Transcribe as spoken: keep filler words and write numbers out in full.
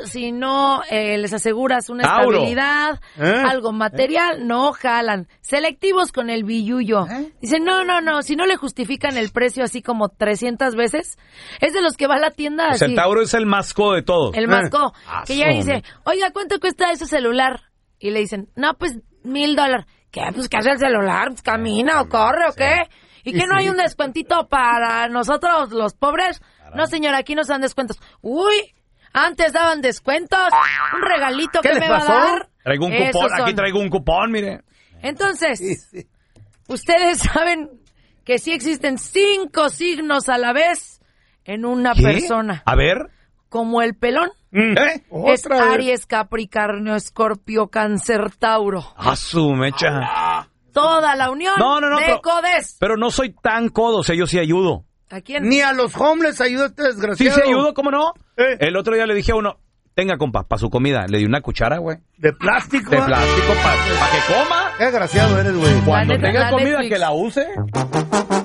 si no eh, les aseguras una Tauro. estabilidad, ¿Eh? algo material, ¿Eh? no jalan. Selectivos con el billullo. ¿Eh? Dicen, no, no, no, si no le justifican el precio así como trescientas veces, es de los que va a la tienda O sea, así. el Tauro es el más codo de todos. El más codo. Ah, que ya su- dice, oiga, ¿cuánto cuesta ese celular? Y le dicen, no, pues mil dólares. ¿Qué? Pues, ¿qué hace el celular? Pues, ¿camina o corre o qué? ¿Y que no hay un descuentito para nosotros los pobres? No, señora, aquí nos dan descuentos. Uy, antes daban descuentos. Un regalito que me va a dar. Traigo un Esos cupón, son. aquí traigo un cupón, mire. Entonces, ustedes saben que sí existen cinco signos a la vez en una ¿Qué? persona. A ver. Como el pelón. ¿Eh? Es Aries, Capricornio, Escorpio, Cáncer, Tauro. A su mecha. Toda la unión No, no, no, de pero- codes. Pero no soy tan codo, o sea, yo sí ayudo. ¿A quién? Ni a los homeless ayuda este Sí, desgraciado. sí ayudo, ¿cómo no? Eh. El otro día le dije a uno, tenga, compa, para su comida. Le di una cuchara, güey. De plástico. De ¿eh? plástico, para que coma. Qué desgraciado eres, güey. Cuando neta, tenga la comida, Netflix. que la use.